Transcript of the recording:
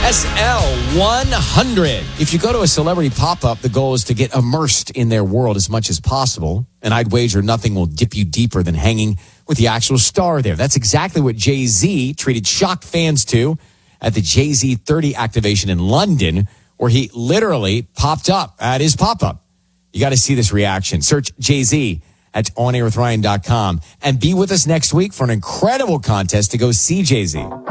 SL100. If you go to a celebrity pop-up, the goal is to get immersed in their world as much as possible. And I'd wager nothing will dip you deeper than hanging with the actual star there. That's exactly what Jay-Z treated shocked fans to at the Jay-Z 30 activation in London, where he literally popped up at his pop-up. You got to see this reaction. Search Jay-Z at onairwithryan.com and be with us next week for an incredible contest to go see Jay-Z.